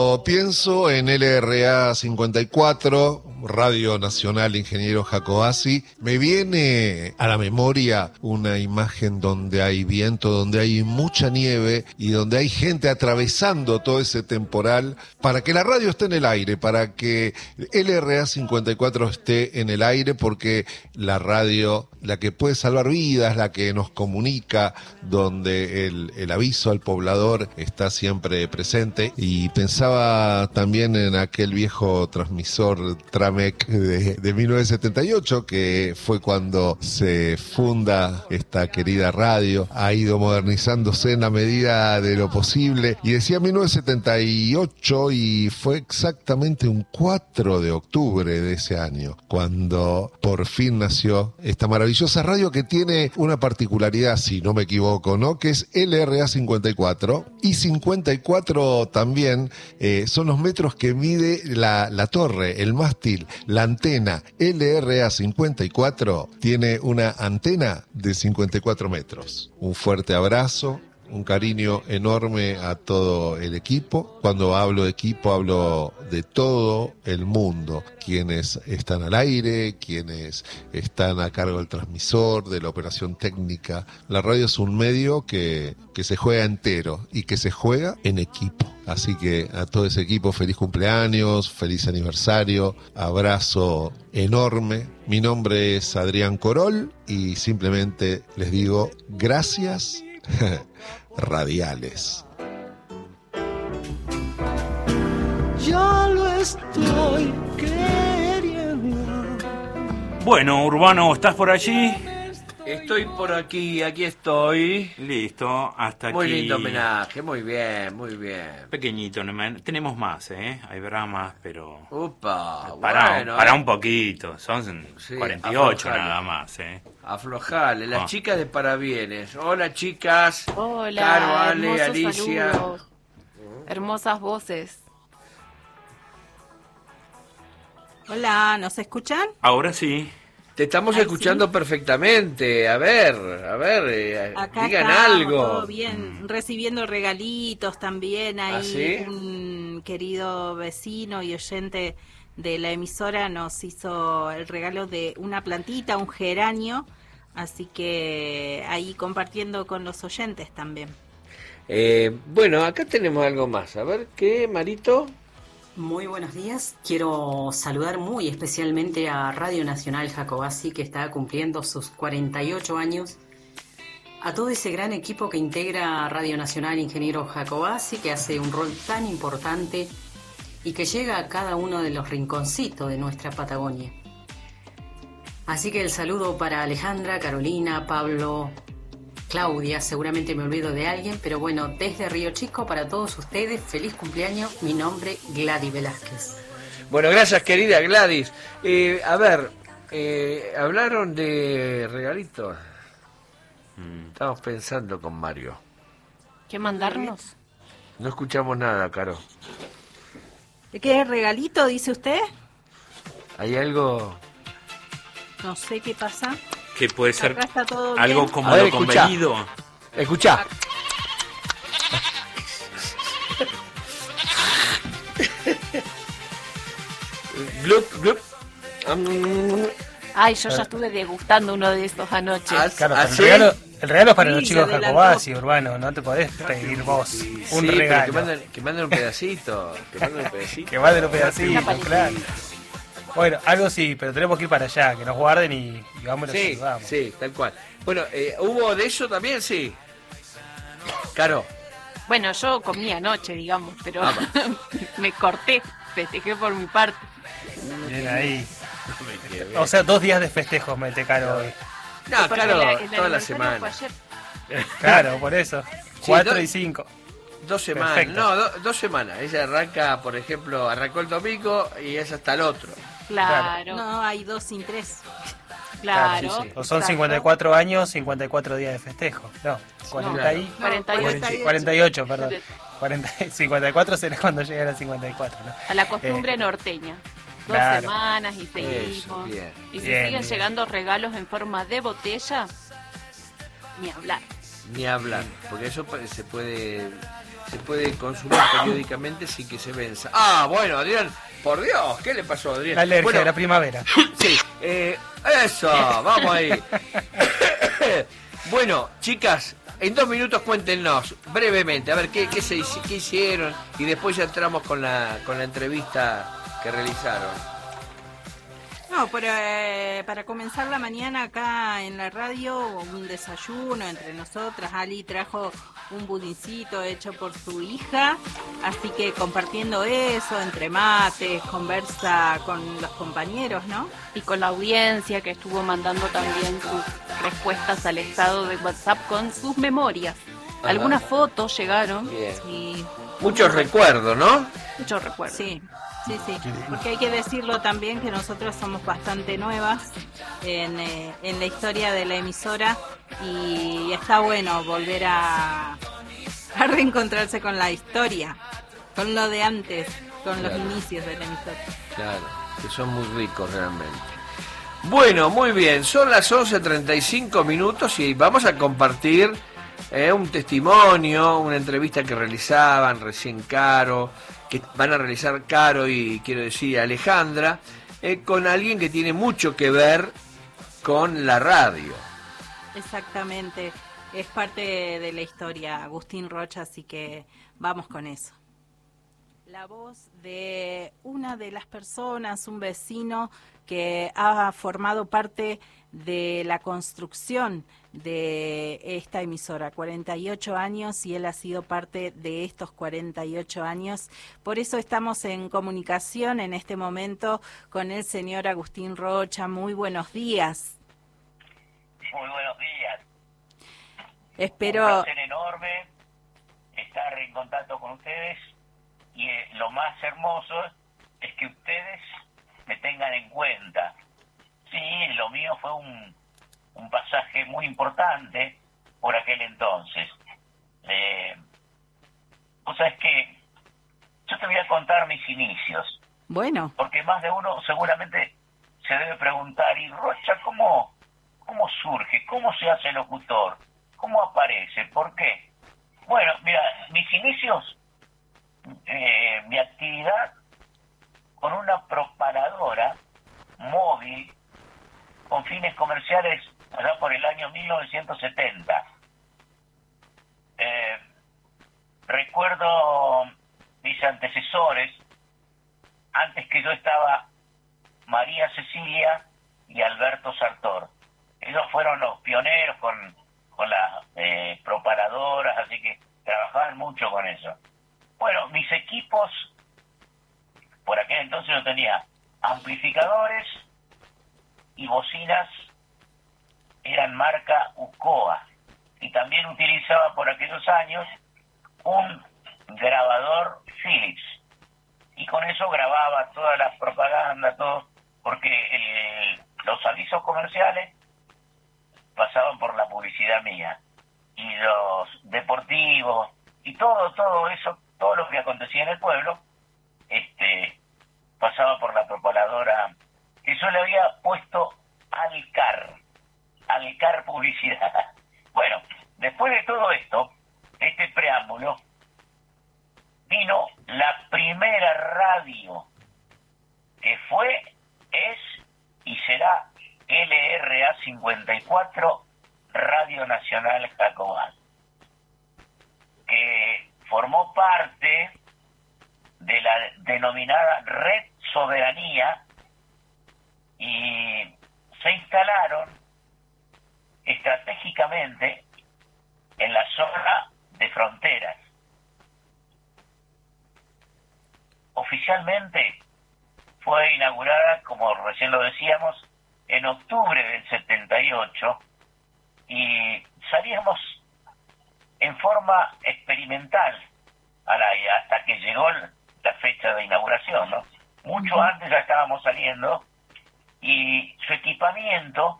Pienso en LRA 54, Radio Nacional Ingeniero Jacobacci. Me viene a la memoria una imagen donde hay viento, donde hay mucha nieve y donde hay gente atravesando todo ese temporal para que la radio esté en el aire, para que LRA 54 esté en el aire, porque la radio, la que puede salvar vidas, la que nos comunica, donde el aviso al poblador está siempre presente. Y pensaba también en aquel viejo transmisor Tramec de 1978, que fue cuando se funda esta querida radio. Ha ido modernizándose en la medida de lo posible, y decía 1978, y fue exactamente un 4 de octubre de ese año cuando por fin nació esta maravillosa radio, que tiene una particularidad, si no me equivoco, ¿no? Que es LRA 54, y 54 también son los metros que mide la torre, el mástil, la antena. LRA 54 tiene una antena de 54 metros. Un fuerte abrazo, un cariño enorme a todo el equipo. Cuando hablo de equipo, hablo de todo el mundo, quienes están al aire, quienes están a cargo del transmisor, de la operación técnica. La radio es un medio que se juega entero y que se juega en equipo. Así que a todo ese equipo, feliz cumpleaños, feliz aniversario, abrazo enorme. Mi nombre es Adrián Corol y simplemente les digo gracias radiales. Ya lo estoy queriendo. Bueno, Urbano, ¿estás por allí? Estoy por aquí estoy. Listo, hasta aquí. Muy lindo homenaje, muy bien, muy bien. Pequeñito, tenemos más, habrá más, pero... Upa, para un poquito, son 48 aflojale. Nada más, Aflojale, las chicas de Parabienes. Hola, chicas. Hola, Caro, Ale, hermosos Alicia. saludos. Hermosas voces. Hola, ¿nos escuchan? Ahora sí. Te estamos Ay, escuchando sí. perfectamente. A ver, Acá digan estamos, algo. todo bien, recibiendo regalitos también. Ahí ¿Ah, sí? un querido vecino y oyente de la emisora nos hizo el regalo de una plantita, un geranio, así que ahí compartiendo con los oyentes también. Bueno, acá tenemos algo más. A ver, ¿qué, Marito? Muy buenos días. Quiero saludar muy especialmente a Radio Nacional Jacobacci, que está cumpliendo sus 48 años. A todo ese gran equipo que integra Radio Nacional Ingeniero Jacobacci, que hace un rol tan importante y que llega a cada uno de los rinconcitos de nuestra Patagonia. Así que el saludo para Alejandra, Carolina, Pablo, Claudia, seguramente me olvido de alguien, pero bueno, desde Río Chico para todos ustedes, feliz cumpleaños, mi nombre Gladys Velázquez. Bueno, gracias, querida Gladys. A ver, hablaron de regalitos. Estamos pensando con Mario. ¿Qué mandarnos? No escuchamos nada, Caro. ¿De qué regalito, dice usted? ¿Hay algo? No sé qué pasa. Que puede ser Acá está todo algo bien. como A ver, lo escuchá. convenido. Escuchá. Glup, glup. Ay, yo ya estuve degustando uno de estos anoche. Claro, ¿Ah, pero sí? el regalo es para Sí, los chicos se adelantó. Jacobacci, Urbano, no te podés pedir vos un Sí, regalo. pero que manden un pedacito. Que manden un pedacito. Que manden un pedacito, Una paletita. claro. Bueno, algo sí, pero tenemos que ir para allá, que nos guarden y vamos y los Sí, saludamos. sí, tal cual. Bueno, ¿hubo de eso también? Sí. Caro. Bueno, yo comí anoche, digamos, pero Ah, me corté, festejé por mi parte. Bien ahí. O sea, 2 días de festejos mete Caro hoy. No, Porque claro, el toda la aniversario semana. fue ayer. Claro, por eso. 4 y 5. 2 semanas. Perfecto. No, 2 semanas. Ella arranca, por ejemplo, arrancó el domingo y es hasta el otro. Claro, No, hay 2 sin 3. claro. sí, sí. O son exacto. 54 años, 54 días de festejo. No, 40 y... 48. 48, perdón. 54 será cuando llegue a los 54, ¿no? A la costumbre norteña. 2 claro. semanas y Eso, seguimos. bien. Y si Bien, siguen bien. llegando regalos en forma de botella, ni hablar. Ni hablar, porque eso se se puede consumir periódicamente sin que se venza. Ah, bueno, Adrián, por Dios, ¿qué le pasó a Adrián? La alergia Bueno, de la primavera. Sí, eso, vamos ahí. Bueno, chicas, en 2 minutos cuéntenos brevemente, a ver qué hicieron y después ya entramos con la entrevista que realizaron. No, para comenzar la mañana acá en la radio, un desayuno entre nosotras. Ali trajo un budincito hecho por su hija, así que compartiendo eso, entre mates, conversa con los compañeros, ¿no? Y con la audiencia que estuvo mandando también sus respuestas al estado de WhatsApp con sus memorias. Ajá. Algunas fotos llegaron. Bien. Sí, Muchos recuerdos, ¿no? Muchos recuerdos. sí, porque hay que decirlo también que nosotros somos bastante nuevas en la historia de la emisora y está bueno volver a reencontrarse con la historia, con lo de antes, con los inicios de la emisora. Claro, que son muy ricos realmente. Bueno, muy bien, son las 11:35 minutos y vamos a compartir un testimonio, una entrevista que realizaban recién Caro, que van a realizar Caro y quiero decir Alejandra, con alguien que tiene mucho que ver con la radio. Exactamente, es parte de la historia, Agustín Rocha, así que vamos con eso. La voz de una de las personas, un vecino que ha formado parte de la construcción de esta emisora, 48 años, y él ha sido parte de estos 48 años. Por eso estamos en comunicación en este momento con el señor Agustín Rocha. Muy buenos días. Muy buenos días. Espero... Un placer enorme estar en contacto con ustedes y lo más hermoso es que ustedes me tengan en cuenta. Sí, lo mío fue un pasaje muy importante por aquel entonces. O sea, es que yo te voy a contar mis inicios. Bueno. Porque más de uno seguramente se debe preguntar, ¿y Rocha cómo surge? ¿Cómo se hace locutor? ¿Cómo aparece? ¿Por qué? Bueno, mira, mis inicios, mi actividad con una propaladora móvil con fines comerciales allá por el año 1970. Recuerdo mis antecesores, antes que yo estaba María Cecilia y Alberto Sartor. Ellos fueron los pioneros con las propaladoras, así que trabajaban mucho con eso. Bueno, mis equipos, por aquel entonces yo tenía amplificadores y bocinas, eran marca Ucoa, y también utilizaba por aquellos años un grabador Philips, y con eso grababa todas las propagandas, todo, porque los avisos comerciales pasaban por la publicidad mía, y los deportivos, y todo eso, todo lo que acontecía en el pueblo, pasaba por la propaladora, que yo le había puesto Alcar Publicidad. Bueno, después de todo esto, este preámbulo, vino la primera radio que fue, es y será LRA 54 Radio Nacional Jacobal, que formó parte de la denominada Red Soberanía y se instalaron estratégicamente en la zona de fronteras. Oficialmente fue inaugurada, como recién lo decíamos, en octubre del 78 y salíamos en forma experimental al aire hasta que llegó la fecha de inauguración, ¿no? Mucho antes ya estábamos saliendo y su equipamiento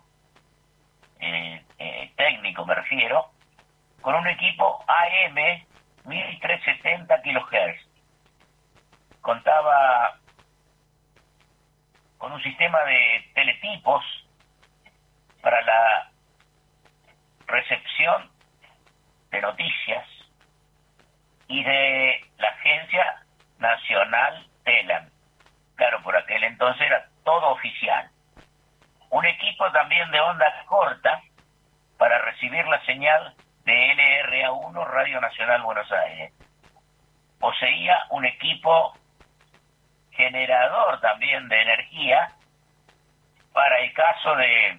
técnico me refiero, con un equipo AM 1370 kHz. Contaba con un sistema de teletipos para la recepción de noticias y de la Agencia Nacional TELAN. Claro, por aquel entonces era todo oficial. Un equipo también de onda corta para recibir la señal de LRA1 Radio Nacional Buenos Aires. Poseía un equipo generador también de energía para el caso de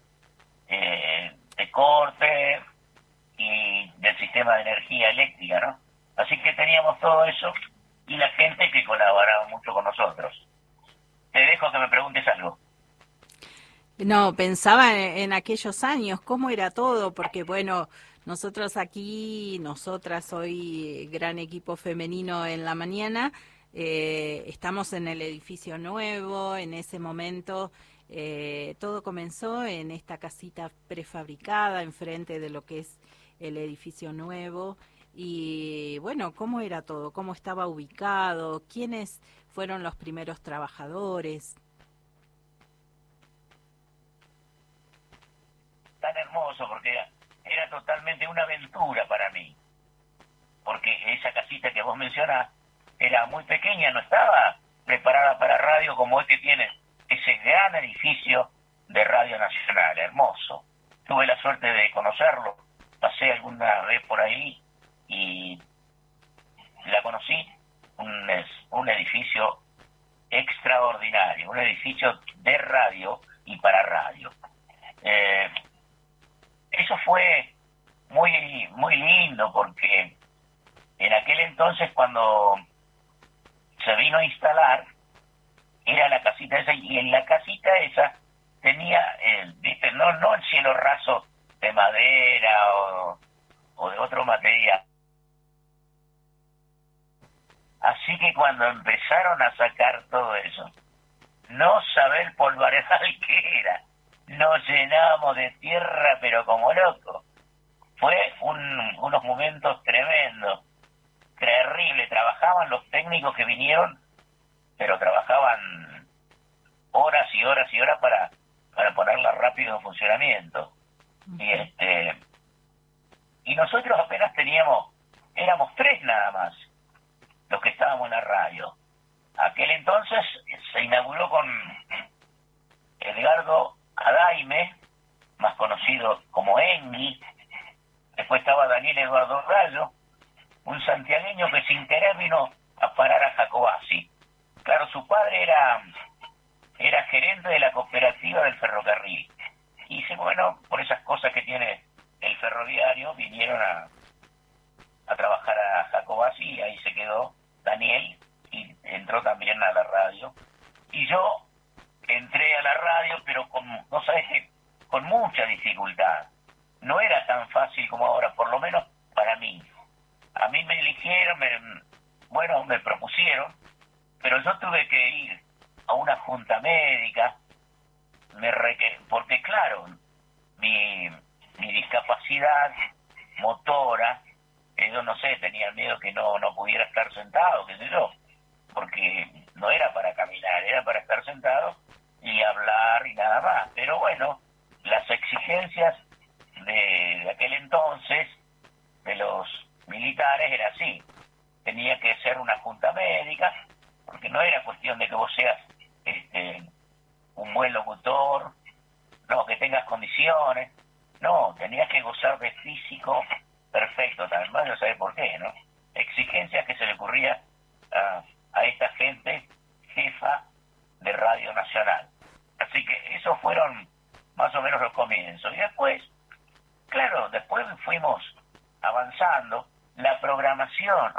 corte y del sistema de energía eléctrica, ¿no? Así que teníamos todo eso y la gente que colaboraba mucho con nosotros. Te dejo que me preguntes algo. No, pensaba en aquellos años, cómo era todo, porque bueno, nosotros aquí, nosotras hoy, gran equipo femenino en la mañana, estamos en el edificio nuevo. En ese momento todo comenzó en esta casita prefabricada enfrente de lo que es el edificio nuevo. Y bueno, ¿cómo era todo? ¿Cómo estaba ubicado? ¿Quiénes fueron los primeros trabajadores? Tan hermoso, porque era totalmente una aventura para mí. Porque esa casita que vos mencionás era muy pequeña, no estaba preparada para radio como es que tiene ese gran edificio de Radio Nacional, hermoso. Tuve la suerte de conocerlo, pasé alguna vez por ahí y la conocí. Un edificio extraordinario, un edificio de radio y para radio. Eso fue muy, muy lindo porque en aquel entonces cuando se vino a instalar era la casita esa, y en la casita esa tenía ¿viste? No el cielo raso de madera o de otro material. Así que cuando empezaron a sacar todo eso, no saber el polvaredal que era, nos llenábamos de tierra pero como locos. Fue unos momentos tremendos, terribles. Trabajaban los técnicos que vinieron, pero trabajaban horas y horas y horas para ponerla rápido en funcionamiento. Y nosotros apenas éramos 3 nada más los que estábamos en la radio. Aquel entonces se inauguró con Edgardo Adaime, más conocido como Engui. Después estaba Daniel Eduardo Gallo, un santiagueño que sin querer vino a parar a Jacobasi. Claro, su padre era gerente de la cooperativa del ferrocarril. Y bueno, por esas cosas que tiene el ferroviario, vinieron a trabajar a Jacobasi y ahí se quedó Daniel y entró también a la radio. Y yo entré a la radio, pero no sabes qué, con mucha dificultad. No era tan fácil como ahora, por lo menos para mí. A mí me eligieron, me propusieron, pero yo tuve que ir a una junta médica, porque claro, mi discapacidad motora, yo no sé, tenía miedo que no pudiera estar sentado, qué sé yo, porque no era para caminar, era para estar sentado y hablar y nada más. Pero bueno, las exigencias de aquel entonces, de los militares, era así. Tenía que ser una junta médica, porque no era cuestión de que vos seas un buen locutor, no, que tengas condiciones, no, tenías que gozar de físico perfecto, también más no sabés por qué, ¿no? Exigencias que se le ocurría a esta gente jefa de Radio Nacional. Así que esos fueron más o menos los comienzos. Y después, claro, después fuimos avanzando. La programación,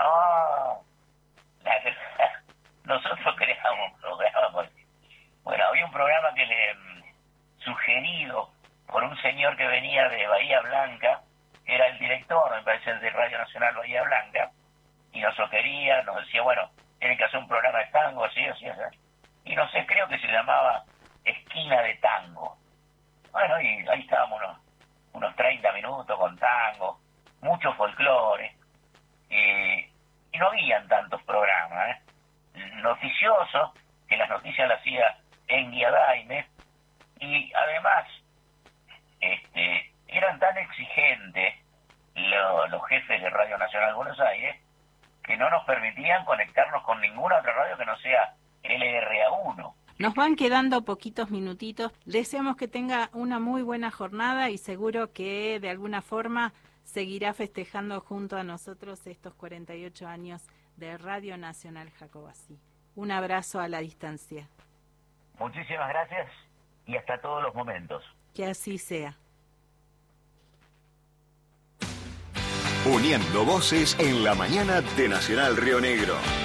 nosotros creamos un programa, bueno, había un programa que sugerido por un señor que venía de Bahía Blanca, era el director, me parece, de Radio Nacional Bahía Blanca, y nos sugería, nos decía, bueno, tienen que hacer un programa de tango, así, y no sé, creo que se llamaba Esquina de Tango. Bueno, y ahí estábamos unos 30 minutos con tango, mucho folclore, y no habían tantos programas, noticiosos, que las noticias las hacía Engui Adaime, y además eran tan exigentes los jefes de Radio Nacional Buenos Aires que no nos permitían conectarnos con ninguna otra radio que no sea LRA1. Nos van quedando poquitos minutitos. Deseamos que tenga una muy buena jornada y seguro que de alguna forma seguirá festejando junto a nosotros estos 48 años de Radio Nacional Jacobací. Un abrazo a la distancia. Muchísimas gracias y hasta todos los momentos. Que así sea. Uniendo voces en la mañana de Nacional Río Negro.